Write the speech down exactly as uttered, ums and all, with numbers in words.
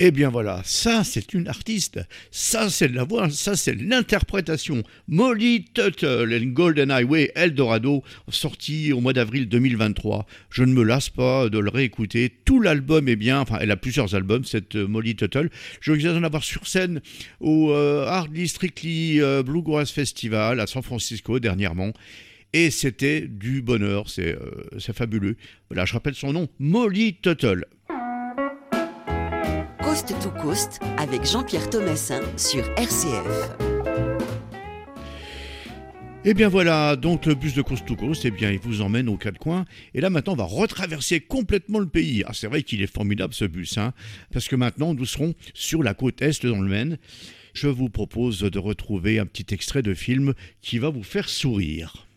Eh bien voilà, ça c'est une artiste, ça c'est de la voix, ça c'est de l'interprétation. Molly Tuttle and Golden Highway Eldorado, sorti au mois d'avril deux mille vingt-trois. Je ne me lasse pas de le réécouter, tout l'album est bien, enfin elle a plusieurs albums cette euh, Molly Tuttle. J'ai eu l'occasion d'en avoir sur scène au euh, Hardly Strictly euh, Bluegrass Festival à San Francisco dernièrement. Et c'était du bonheur, c'est euh, c'est fabuleux. Voilà, je rappelle son nom, Molly Tuttle. Coast to Coast avec Jean-Pierre Thomassin sur R C F. Et bien voilà, donc le bus de Coast to Coast, eh bien il vous emmène aux quatre coins. Et là maintenant, on va retraverser complètement le pays. Ah, c'est vrai qu'il est formidable ce bus, hein, parce que maintenant nous serons sur la côte est dans le Maine. Je vous propose de retrouver un petit extrait de film qui va vous faire sourire.